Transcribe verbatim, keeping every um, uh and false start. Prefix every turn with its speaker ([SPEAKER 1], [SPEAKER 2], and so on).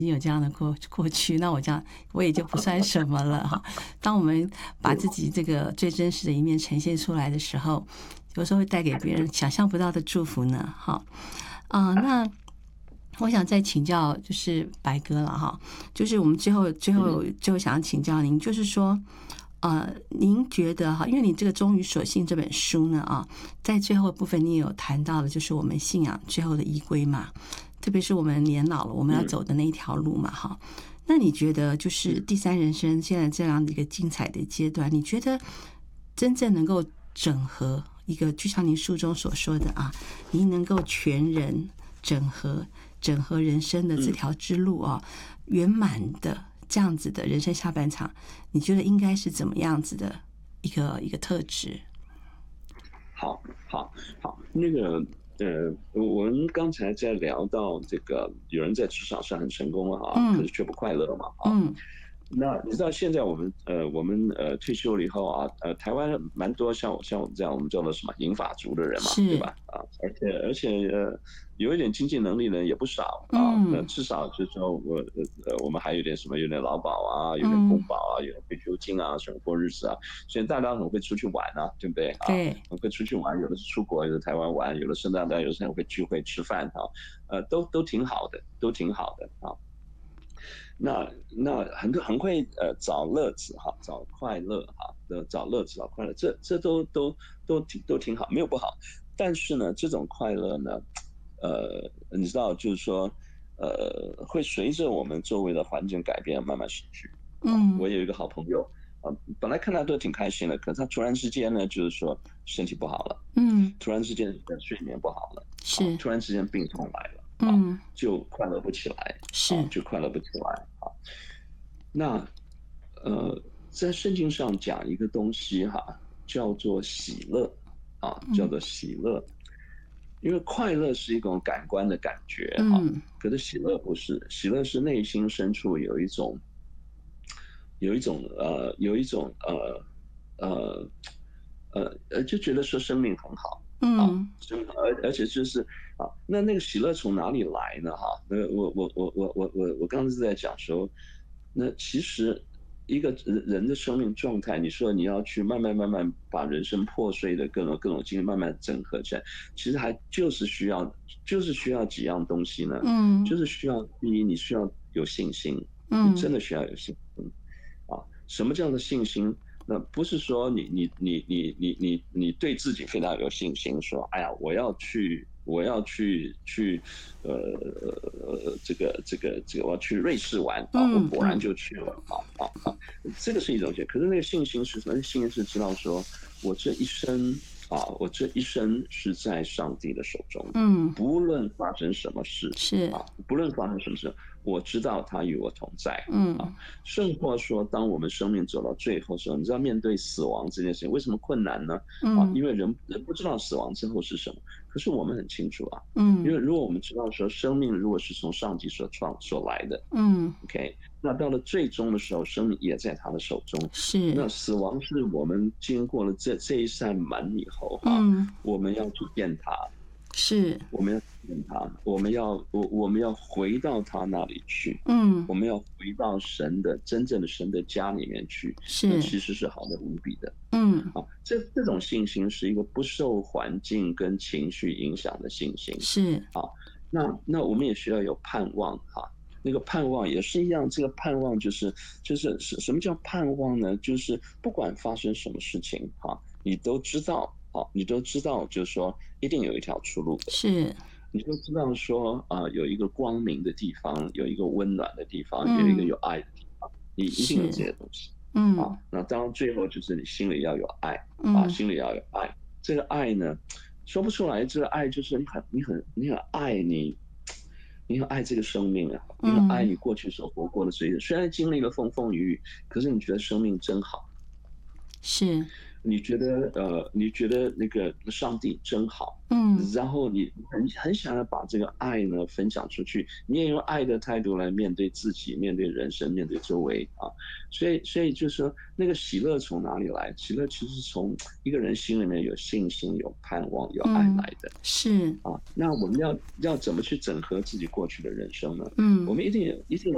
[SPEAKER 1] 已经有这样的过过去，那我这样我也就不算什么了哈。当我们把自己这个最真实的一面呈现出来的时候，有时候会带给别人想象不到的祝福呢。哈，啊、那我想再请教就是白哥了哈，就是我们最后最后最后想要请教您，就是说。呃，您觉得哈，因为你这个《忠于所信》这本书呢啊，在最后的部分你也有谈到的，就是我们信仰最后的依归嘛，特别是我们年老了，我们要走的那一条路嘛哈。那你觉得就是第三人生现在这样的一个精彩的阶段，你觉得真正能够整合一个，就像您书中所说的啊，您能够全人整合整合人生的这条之路啊，圆满的。这样子的人生下半场，你觉得应该是怎么样子的一个一个特质？
[SPEAKER 2] 好，好，好，那个，呃，我们刚才在聊到这个，有人在职场上很成功啊，
[SPEAKER 1] 嗯
[SPEAKER 2] 可是却不快乐嘛，啊，
[SPEAKER 1] 嗯
[SPEAKER 2] 那你知道现在我们呃我们呃退休了以后啊，呃台湾蛮多像我像我们这样我们叫做什么银发族的人嘛，对
[SPEAKER 1] 是
[SPEAKER 2] 吧？啊，而且而且呃有一点经济能力的人也不少啊，那
[SPEAKER 1] 嗯
[SPEAKER 2] 至少就是说我呃呃我们还有点什么有点劳保啊，有点公
[SPEAKER 1] 嗯
[SPEAKER 2] 保啊，有点退休金啊，生活过日子啊，所以大家很会出去玩啊，对不对啊？
[SPEAKER 1] 对
[SPEAKER 2] 很会出去玩，有的是出国，有的台湾玩，有的是大家有的时候会聚会吃饭哈，呃都都挺好的，都挺好的啊。那那很多很会呃找乐子哈，找快乐哈，的找乐子找快乐，这这都都都挺都挺好，没有不好。但是呢，这种快乐呢，呃，你知道，就是说，呃，会随着我们周围的环境改变慢慢失去。啊，
[SPEAKER 1] 嗯
[SPEAKER 2] 我有一个好朋友啊，本来看他都挺开心的，可是他突然之间呢，就是说身体不好了，
[SPEAKER 1] 嗯
[SPEAKER 2] 突然之间睡眠不好了，啊，
[SPEAKER 1] 是
[SPEAKER 2] 突然之间病痛来了。啊，
[SPEAKER 1] 嗯
[SPEAKER 2] 就快乐不起来，啊，
[SPEAKER 1] 是
[SPEAKER 2] 就快乐不起来啊。那呃，在圣经上讲一个东西哈，叫做喜乐啊，叫
[SPEAKER 1] 嗯
[SPEAKER 2] 做喜乐。因为快乐是一种感官的感觉哈，
[SPEAKER 1] 嗯
[SPEAKER 2] 可是喜乐不是，喜乐是内心深处有一种有一种呃有一种呃呃呃呃就觉得说生命很好啊，
[SPEAKER 1] 嗯
[SPEAKER 2] 生命而而且就是啊，那那个喜乐从哪里来呢？哈，那我我我我我我我刚刚是在讲说，那其实一个人人的生命状态，你说你要去慢慢慢慢把人生破碎的各种各种经历慢慢整合起来，其实还就是需要就是需要几样东西呢？
[SPEAKER 1] 嗯
[SPEAKER 2] 就是需要第一，你需要有信心，你
[SPEAKER 1] 嗯
[SPEAKER 2] 真的需要有信心。啊，什么叫做信心？那不是说你你你你你你你对自己非常有信心，说哎呀，我要去我要去去呃呃这个这个这个我要去瑞士玩啊，我果然
[SPEAKER 1] 嗯嗯
[SPEAKER 2] 就去了啊啊啊，这个是一种信，可是那个信心是什么？信心是知道说我这一生啊，我这一生是在上帝的手中，
[SPEAKER 1] 嗯
[SPEAKER 2] 不论发生什么事
[SPEAKER 1] 是
[SPEAKER 2] 啊，不论发生什么事，我知道他与我同在啊。
[SPEAKER 1] 嗯
[SPEAKER 2] 甚或说，当我们生命走到最后的时候，你知道面对死亡这件事情为什么困难呢？啊，
[SPEAKER 1] 嗯
[SPEAKER 2] 因为人人不知道死亡之后是什么，可是我们很清楚啊，因为
[SPEAKER 1] 嗯
[SPEAKER 2] 如果我们知道说生命如果是从上帝所创所来的
[SPEAKER 1] 嗯
[SPEAKER 2] ，OK，那到了最终的时候，生命也在他的手中。
[SPEAKER 1] 是
[SPEAKER 2] 那死亡是我们经过了这这一扇门以后哈，
[SPEAKER 1] 嗯
[SPEAKER 2] 我们要去见他，
[SPEAKER 1] 是
[SPEAKER 2] 我们要见他，我们要我我们要回到他那里去，
[SPEAKER 1] 嗯
[SPEAKER 2] 我们要回到神的真正的神的家里面去，那
[SPEAKER 1] 是
[SPEAKER 2] 其实是好的无比的
[SPEAKER 1] 嗯
[SPEAKER 2] 啊。这这种信心是一个不受环境跟情绪影响的信心
[SPEAKER 1] 是
[SPEAKER 2] 啊。那那我们也需要有盼望哈、那个盼望也是一样，这个盼望就是就是什什么叫盼望呢？就是不管发生什么事情哈、你都知道啊，你都知道，就是说一定有一条出路的。
[SPEAKER 1] 是
[SPEAKER 2] 你就知道说啊、有一个光明的地方，有一个温暖的地方，有一个
[SPEAKER 1] 嗯
[SPEAKER 2] 有爱的地方，你一定有这
[SPEAKER 1] 是
[SPEAKER 2] 些东西啊。
[SPEAKER 1] 嗯
[SPEAKER 2] 那当然，最后就是你心里要有爱啊，
[SPEAKER 1] 嗯
[SPEAKER 2] 心里要有爱。这个爱呢，说不出来，这个爱就是你很你很你很爱你，你很爱这个生命啊，你很爱
[SPEAKER 1] 嗯
[SPEAKER 2] 你过去所活过的岁月。虽然经历了风风雨雨，可是你觉得生命真好。
[SPEAKER 1] 是
[SPEAKER 2] 你觉得呃，你觉得那个上帝真好，
[SPEAKER 1] 嗯
[SPEAKER 2] 然后你很很想要把这个爱呢分享出去，你也用爱的态度来面对自己，面对人生，面对周围啊。所以，所以就是说，那个喜乐从哪里来？喜乐其实是从一个人心里面有信心、有盼望、有爱
[SPEAKER 1] 嗯
[SPEAKER 2] 来的
[SPEAKER 1] 是
[SPEAKER 2] 啊。那我们要要怎么去整合自己过去的人生呢？我
[SPEAKER 1] 嗯
[SPEAKER 2] 们一定有一定有